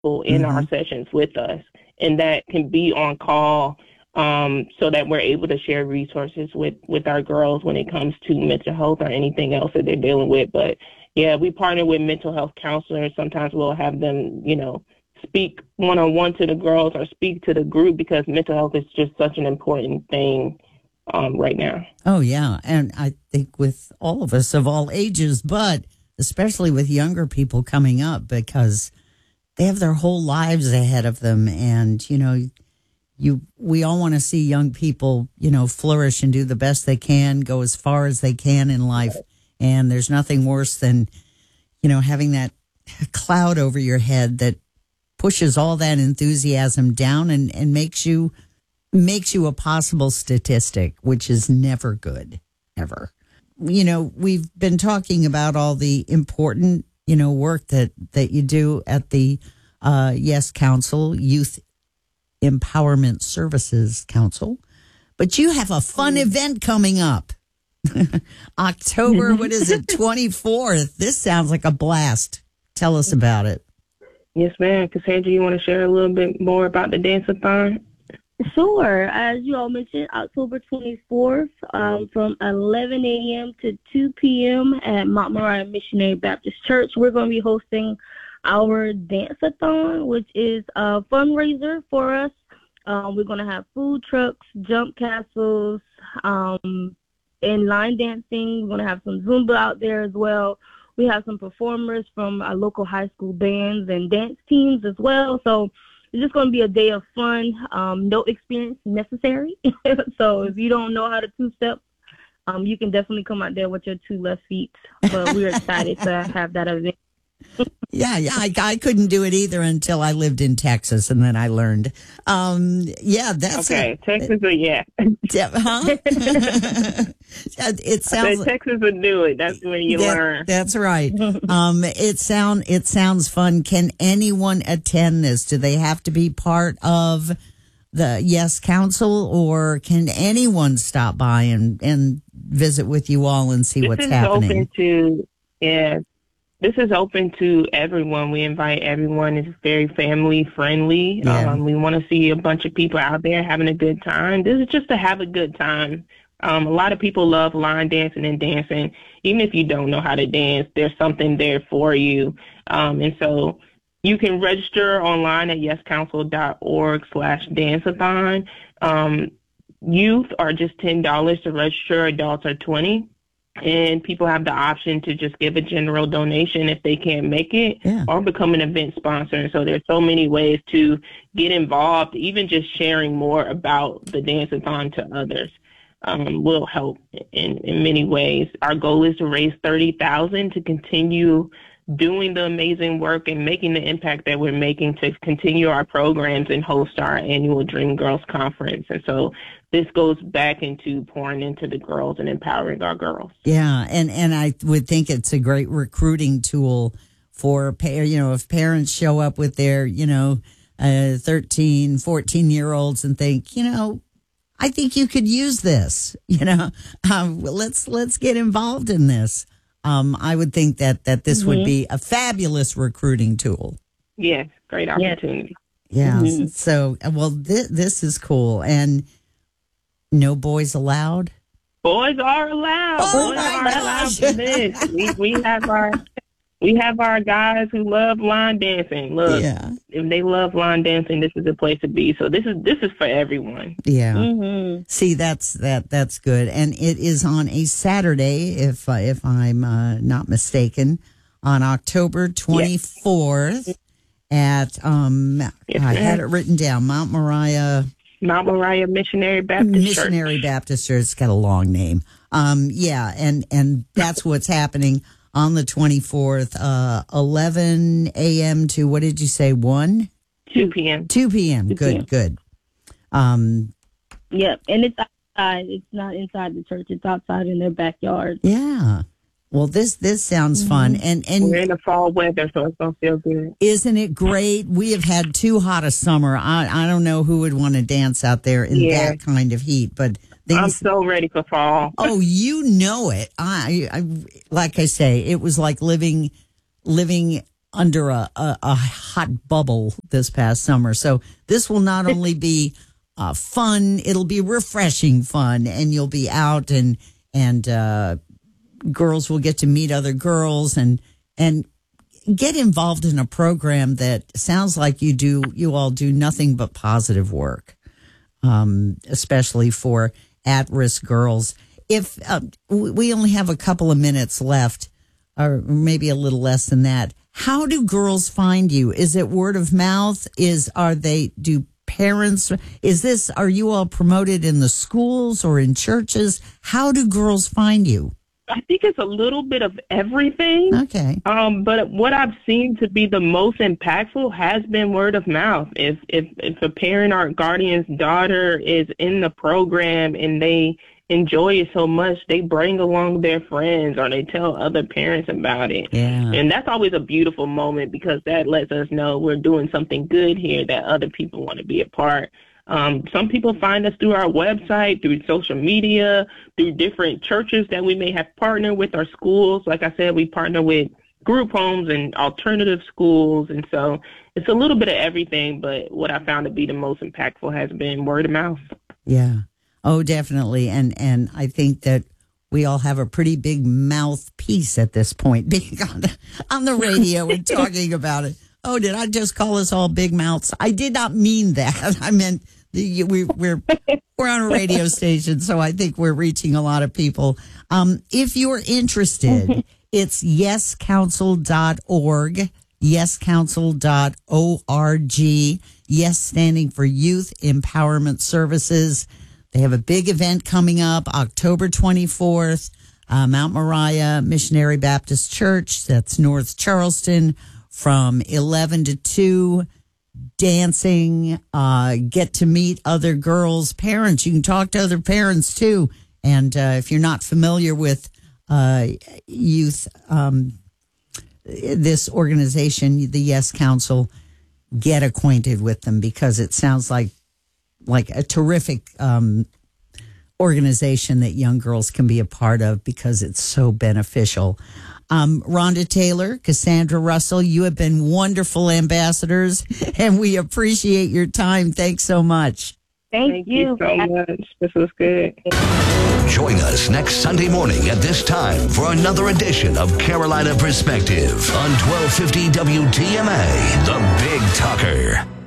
in our sessions with us, and that can be on call, so that we're able to share resources with our girls when it comes to mental health or anything else that they're dealing with. But yeah, we partner with mental health counselors. Sometimes we'll have them, speak one-on-one to the girls or speak to the group, because mental health is just such an important thing right now. Oh, yeah. And I think with all of us of all ages, but especially with younger people coming up, because they have their whole lives ahead of them. And, we all want to see young people, flourish and do the best they can, go as far as they can in life. And there's nothing worse than, having that cloud over your head that pushes all that enthusiasm down and makes you a possible statistic, which is never good, ever. We've been talking about all the important, work that you do at the Yes Council, Youth Empowerment Services Council, but you have a fun event coming up. October, what is it, 24th? This sounds like a blast. Tell us about it. Yes, ma'am. Cassandra, you want to share a little bit more about the dance-a-thon? Sure. As you all mentioned, October 24th, from 11 a.m. to 2 p.m. at Mount Moriah Missionary Baptist Church, we're going to be hosting our dance-a-thon, which is a fundraiser for us. We're going to have food trucks, jump castles, and line dancing. We're going to have some Zumba out there as well. We have some performers from our local high school bands and dance teams as well. So it's just going to be a day of fun. No experience necessary. So if you don't know how to two-step, you can definitely come out there with your two left feet. But we're excited to have that event. Yeah, I couldn't do it either until I lived in Texas, and then I learned. That's okay. Texas, yeah. Huh? It sounds Texas would do it. That's where you learn. That's right. It sounds fun. Can anyone attend this? Do they have to be part of the Yes Council, or can anyone stop by and visit with you all and see what's happening? This is open to everyone. We invite everyone. It's very family friendly. Yeah. We want to see a bunch of people out there having a good time. This is just to have a good time. A lot of people love line dancing and dancing. Even if you don't know how to dance, there's something there for you. And so you can register online at yescouncil.org/danceathon. Youth are just $10 to register. Adults are $20. And people have the option to just give a general donation if they can't make it, or become an event sponsor. And so there's so many ways to get involved. Even just sharing more about the dance-a-thon to others will help in many ways. Our goal is to raise $30,000 to continue doing the amazing work and making the impact that we're making, to continue our programs and host our annual Dream Girls Conference. And so this goes back into pouring into the girls and empowering our girls. Yeah, and I would think it's a great recruiting tool for, if parents show up with their, 13, 14-year-olds and think, I think you could use this, let's get involved in this. I would think that this would be a fabulous recruiting tool. Yes, great opportunity. Yeah. Mm-hmm. So, this is cool. And no boys allowed? Boys are allowed. Oh, boys are allowed for this. We have our guys who love line dancing. Look, if they love line dancing, this is the place to be. So this is for everyone. Yeah. Mm-hmm. See, that's good, and it is on a Saturday, if I'm not mistaken, on October 24th at I had it written down, Mount Moriah Missionary Baptist Church. It's got a long name. And that's what's happening on the 24th, 11 a.m. to, what did you say, 1? 2 p.m. 2 p.m. Good. Yep, and it's outside. It's not inside the church. It's outside in their backyard. Yeah. Well, this sounds fun. And we're in the fall weather, so it's going to feel good. Isn't it great? We have had too hot a summer. I don't know who would want to dance out there in that kind of heat, but I'm so ready for fall. Oh, you know it. I like I say, it was like living under a hot bubble this past summer. So this will not only be fun, it'll be refreshing fun, and you'll be out and girls will get to meet other girls and get involved in a program that sounds like you all do nothing but positive work, especially for at-risk girls. If we only have a couple of minutes left, or maybe a little less than that, how do girls find you? Is it word of mouth? Do parents, are you all promoted in the schools or in churches? How do girls find you? I think it's a little bit of everything. Okay. But what I've seen to be the most impactful has been word of mouth. If a parent or guardian's daughter is in the program and they enjoy it so much, they bring along their friends or they tell other parents about it. Yeah. And that's always a beautiful moment because that lets us know we're doing something good here that other people want to be a part. Some people find us through our website, through social media, through different churches that we may have partnered with, our schools. Like I said, we partner with group homes and alternative schools. And so it's a little bit of everything, but what I found to be the most impactful has been word of mouth. Yeah. Oh, definitely. And I think that we all have a pretty big mouthpiece at this point, being on the radio and talking about it. Oh, did I just call us all big mouths? I did not mean that. I meant we're on a radio station, so I think we're reaching a lot of people. If you're interested, it's yescouncil.org, yescouncil.org. Yes standing for Youth Empowerment Services. They have a big event coming up October 24th, Mount Moriah Missionary Baptist Church. That's North Charleston, from 11 to 2. Dancing, get to meet other girls' parents. You can talk to other parents too. And if you're not familiar with youth, this organization, the Yes Council, get acquainted with them because it sounds like a terrific organization that young girls can be a part of because it's so beneficial. Rhonda Taylor, Cassandra Russell, you have been wonderful ambassadors, and we appreciate your time. Thanks so much. Thank you so much. This was good. Join us next Sunday morning at this time for another edition of Carolina Perspective on 1250 WTMA, The Big Talker.